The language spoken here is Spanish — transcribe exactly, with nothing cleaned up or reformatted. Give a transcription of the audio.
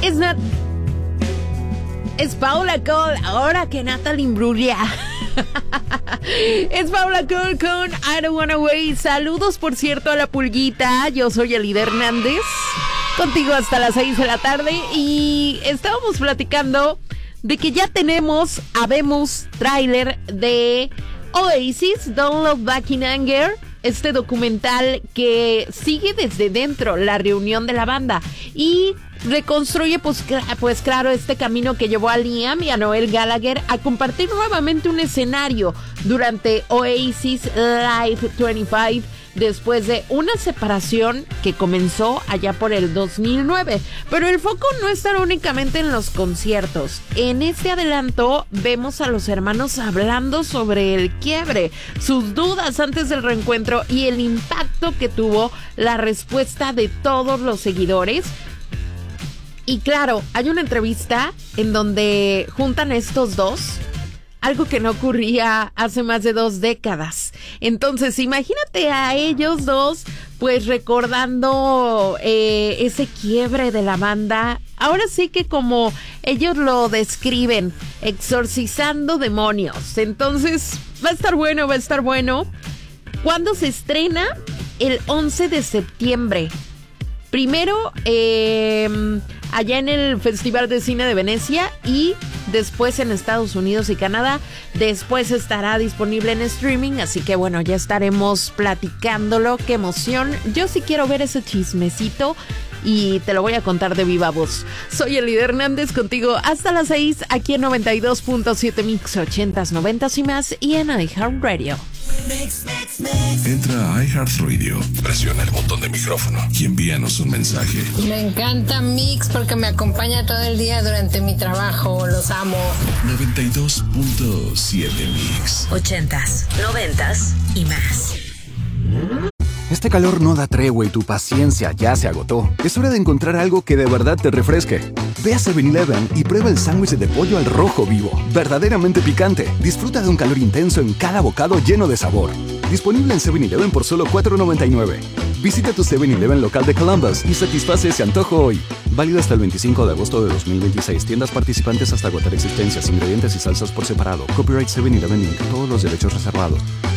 Es Nat... Es Paula Cole, ahora que Natalie Imbruglia. Es Paula Cole con I Don't Wanna Wait. Saludos, por cierto, a la pulguita. Yo soy Elida Hernández, contigo hasta las seis de la tarde. Y estábamos platicando de que ya tenemos, habemos tráiler de Oasis, Don't Look Back in Anger. Este documental que sigue desde dentro la reunión de la banda y reconstruye, pues, pues claro, este camino que llevó a Liam y a Noel Gallagher a compartir nuevamente un escenario durante Oasis Live veinticinco, después de una separación que comenzó allá por el dos mil nueve. Pero el foco no está únicamente en los conciertos. En este adelanto vemos a los hermanos hablando sobre el quiebre, sus dudas antes del reencuentro y el impacto que tuvo la respuesta de todos los seguidores. Y claro, hay una entrevista en donde juntan a estos dos, algo que no ocurría hace más de dos décadas. Entonces, imagínate a ellos dos, pues recordando eh, ese quiebre de la banda. Ahora sí que como ellos lo describen, exorcizando demonios. Entonces, va a estar bueno, va a estar bueno. ¿Cuándo se estrena? El once de septiembre. Primero, eh, allá en el Festival de Cine de Venecia y después en Estados Unidos y Canadá. Después estará disponible en streaming, así que bueno, ya estaremos platicándolo. ¡Qué emoción! Yo sí quiero ver ese chismecito y te lo voy a contar de viva voz. Soy Elida Hernández, contigo hasta las seis, aquí en noventa y dos punto siete Mix ochentas, noventas y más, y en iHeartRadio. Entra a iHeartRadio, presiona el botón de micrófono y envíanos un mensaje. Me encanta Mix porque me acompaña todo el día durante mi trabajo. Los amo. noventa y dos punto siete Mix. Ochentas, noventas y más. Este calor no da tregua y tu paciencia ya se agotó. Es hora de encontrar algo que de verdad te refresque. Ve a seven eleven y prueba el sándwich de pollo al rojo vivo. Verdaderamente picante. Disfruta de un calor intenso en cada bocado lleno de sabor. Disponible en seven eleven por solo cuatro noventa y nueve. Visita tu seven eleven local de Columbus y satisface ese antojo hoy. Válido hasta el veinticinco de agosto de dos mil veintiséis. Tiendas participantes hasta agotar existencias, ingredientes y salsas por separado. Copyright seven eleven incorporated. Todos los derechos reservados.